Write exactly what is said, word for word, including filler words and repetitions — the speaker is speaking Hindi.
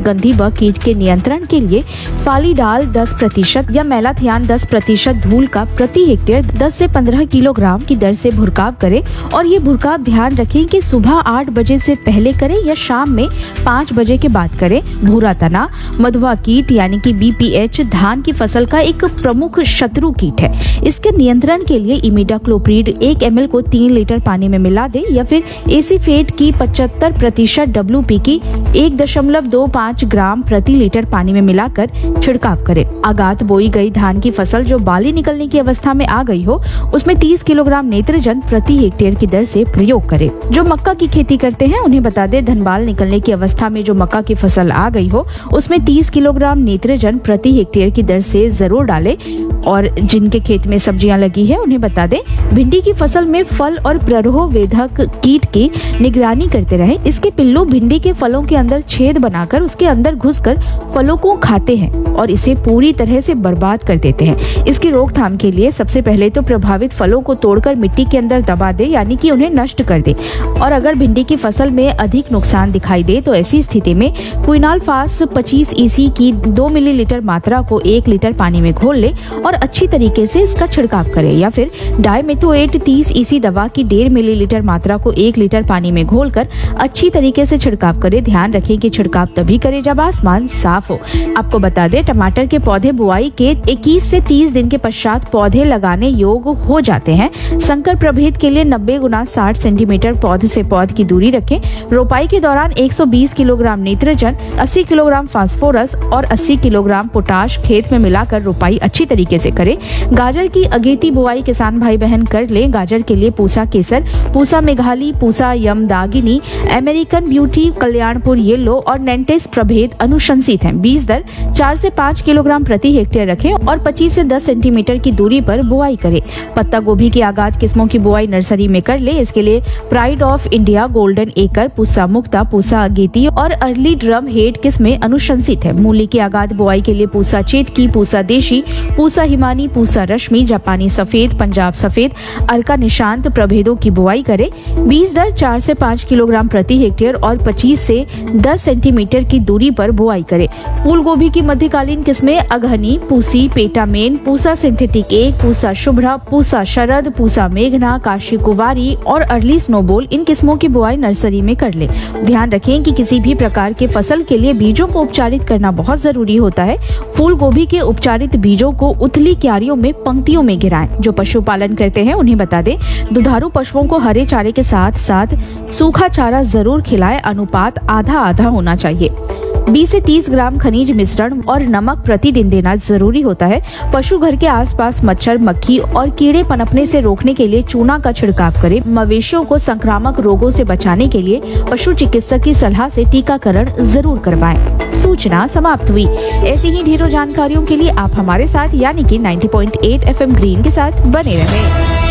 गंधी व कीट के नियंत्रण के लिए फालीडाल दस प्रतिशत या मेलाथियान दस प्रतिशत धूल का प्रति हेक्टेयर दस से पंद्रह किलोग्राम की दर से भुरकाव करें और ये भुरकाव ध्यान रखें कि सुबह आठ बजे से पहले करें या शाम में पाँच बजे के बाद करें। भूरा तना मधुआ कीट यानी कि बी पी एच धान की फसल का एक प्रमुख शत्रु कीट है। इसके नियंत्रण के लिए इमिडाक्लोप्रिड एक एम एल को तीन लीटर पानी में मिला दे या फिर एसीफेट की पचहत्तर प्रतिशत डब्ल्यू पी की एक दशमलव दो पाँच ग्राम प्रति लीटर पानी में मिलाकर छिड़काव करें। आगात बोई गई धान की फसल जो बाली निकलने की अवस्था में आ गई हो उसमें तीस किलोग्राम नेत्रजन प्रति हेक्टेयर की दर से प्रयोग करें। जो मक्का की खेती करते हैं उन्हें बता दें, धनबाल निकलने की अवस्था में जो मक्का की फसल आ गई हो उसमें तीस किलोग्राम नेत्रजन प्रति हेक्टेयर की दर से जरूर डालें। और जिनके खेत में सब्जियां लगी है उन्हें बता दें, भिंडी की फसल में फल और प्ररोह वेधक कीट की निगरानी करते रहें। इसके पिल्लू भिंडी के फलों के अंदर छेद बनाकर उसके अंदर घुसकर फलों को खाते हैं और इसे पूरी तरह से बर्बाद कर देते हैं। इसकी रोकथाम के लिए सबसे पहले तो प्रभावित फलों को तोड़कर मिट्टी के अंदर दबा दे यानी कि उन्हें नष्ट कर दे। और अगर भिंडी की फसल में अधिक नुकसान दिखाई दे तो ऐसी स्थिति में क्विनालफास पच्चीस ईसी की दो मिलीलीटर मात्रा को एक लीटर पानी में घोल ले और अच्छी तरीके से इसका छिड़काव करें या फिर डाइमेथोएट तीस ईसी दवा की डेढ़ मिलीलीटर मात्रा को एक लीटर पानी में घोलकर अच्छी तरीके से छिड़काव करें। ध्यान रखें कि छिड़काव तभी करें जब आसमान साफ हो। आपको बता दें, टमाटर के पौधे बुआई के इक्कीस से तीस दिन के पश्चात पौधे लगाने योग्य हो जाते हैं। संकर प्रभेद के लिए नब्बे गुना साठ सेंटीमीटर पौधे से पौध की दूरी रखें। रोपाई के दौरान एक सौ बीस किलोग्राम नेत्रजन, अस्सी किलोग्राम फास्फोरस और अस्सी किलोग्राम पोटाश खेत में मिलाकर रोपाई अच्छी तरीके से करें। गाजर की अगेती बुआई किसान भाई बहन कर ले। गाजर के लिए पूसा केसर, Pusa Meghali, Pusa यमदागिनी, American beauty, Kalyanpur yellow और नेंटेस प्रभेद अनुशंसित हैं। बीज दर चार से पाँच किलोग्राम प्रति हेक्टेयर रखें और पच्चीस से दस सेंटीमीटर की दूरी पर बुआई करें। पत्ता गोभी की आगाज किस्मों की बुआई नर्सरी में कर ले। इसके लिए प्राइड ऑफ इंडिया, गोल्डन एकर, पूसा मुक्ता, पूसा अगेती और अर्ली ड्रम हेड किस्में अनुशंसित है। मूली की आगाज बुआई के लिए पूसा चेतकी, पूसा देशी, पूसा हिमानी, पूसा रश्मि, जापानी सफेद, पंजाब सफेद, अर्का निशांत प्रभेदों की बुआई करें। बीज दर चार से पाँच किलोग्राम प्रति हेक्टेयर और पच्चीस से दस सेंटीमीटर की दूरी पर बुआई करें। फूल गोभी की मध्यकालीन किस्में अगहनी, पूसी, पेटामेन, पूसा सिंथेटिक एक, पूसा शुभ्रा, पूसा शरद, पूसा मेघना, काशी कुवारी और अर्ली स्नोबॉल इन किस्मों की बुआई नर्सरी में कर ले। ध्यान रखें कि किसी भी प्रकार के फसल के लिए बीजों को उपचारित करना बहुत जरूरी होता है। फूल गोभी के उपचारित बीजों को उथली क्यारियों में पंक्तियों में गिराएं। जो पशुपालन करते हैं उन्हें बता दें, दुधारू पशुओं को हरे चारे के साथ साथ सूखा चारा जरूर खिलाएं। अनुपात आधा आधा होना चाहिए। बीस से तीस ग्राम खनिज मिश्रण और नमक प्रतिदिन देना जरूरी होता है। पशु घर के आसपास मच्छर, मक्खी और कीड़े पनपने से रोकने के लिए चूना का छिड़काव करें। मवेशियों को संक्रामक रोगों से बचाने के लिए पशु चिकित्सक की सलाह से टीकाकरण जरूर करवाएं। सूचना समाप्त हुई। ऐसी ही ढेरों जानकारियों के लिए आप हमारे साथ यानी कि नब्बे पॉइंट आठ एफ एम ग्रीन के साथ बने रहें।